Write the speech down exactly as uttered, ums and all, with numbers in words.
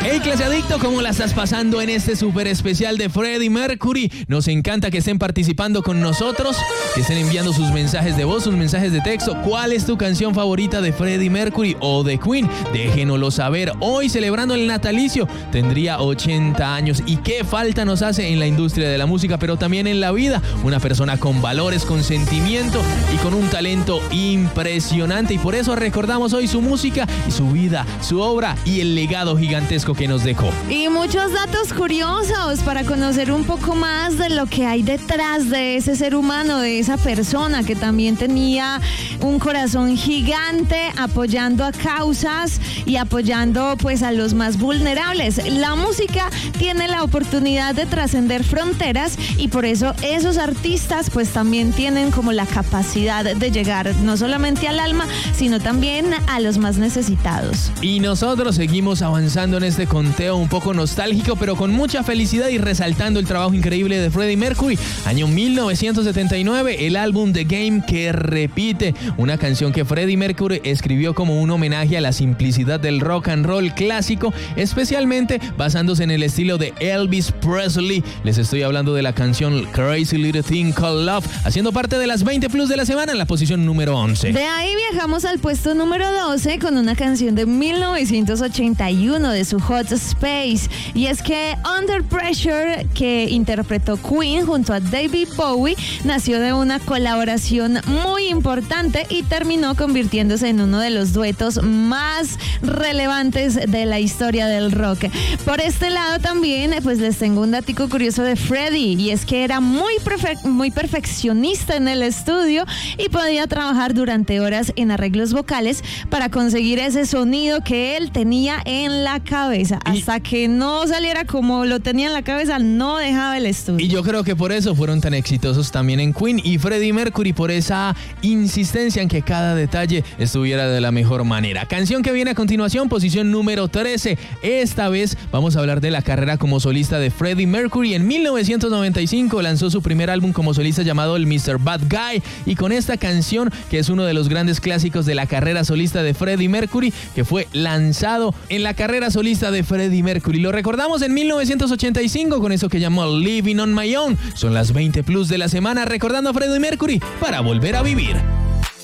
Hey, clase adicto, ¿cómo la estás pasando en este súper especial de Freddie Mercury? Nos encanta que estén participando con nosotros, que estén enviando sus mensajes de voz, sus mensajes de texto. ¿Cuál es tu canción favorita de Freddie Mercury o de Queen? Déjenoslo saber. Hoy, celebrando el natalicio, tendría ochenta años. ¿Y qué falta nos hace en la industria de la música, pero también en la vida? Una persona con valores, con sentimiento y con un talento impresionante. Y por eso recordamos hoy su música y su vida, su obra y el legado gigantesco que nos dejó. Y muchos datos curiosos para conocer un poco más de lo que hay detrás de ese ser humano, de esa persona que también tenía un corazón gigante, apoyando a causas y apoyando pues a los más vulnerables. La música tiene la oportunidad de trascender fronteras y por eso esos artistas pues también tienen como la capacidad de llegar no solamente al alma, sino también a los más necesitados. Y nosotros seguimos avanzando en este conteo un poco nostálgico, pero con mucha felicidad y resaltando el trabajo increíble de Freddie Mercury. Año mil novecientos setenta y nueve, el álbum The Game, que repite, una canción que Freddie Mercury escribió como un homenaje a la simplicidad del rock and roll clásico, especialmente basándose en el estilo de Elvis Presley. Les estoy hablando de la canción Crazy Little Thing Called Love, haciendo parte de las veinte plus de la semana en la posición número once. De ahí viajamos al puesto número doce con una canción de mil novecientos ochenta y uno de su Hot Space, y es que Under Pressure, que interpretó Queen junto a David Bowie, nació de una colaboración muy importante y terminó convirtiéndose en uno de los duetos más relevantes de la historia del rock. Por este lado también pues les tengo un datico curioso de Freddie, y es que era muy, perfe- muy perfeccionista en el estudio y podía trabajar durante horas en arreglos vocales para conseguir ese sonido que él tenía en la cabeza. Y hasta que no saliera como lo tenía en la cabeza, no dejaba el estudio. Y yo creo que por eso fueron tan exitosos también en Queen y Freddie Mercury, por esa insistencia en que cada detalle estuviera de la mejor manera. Canción que viene a continuación, posición número trece. Esta vez vamos a hablar de la carrera como solista de Freddie Mercury. En mil novecientos noventa y cinco lanzó su primer álbum como solista llamado el mister Bad Guy, y con esta canción, que es uno de los grandes clásicos de la carrera solista de Freddie Mercury, que fue lanzado en la carrera solista de Freddie Mercury. Lo recordamos en mil novecientos ochenta y cinco con eso que llamó Living on My Own. Son las veinte plus de la semana recordando a Freddie Mercury para volver a vivir.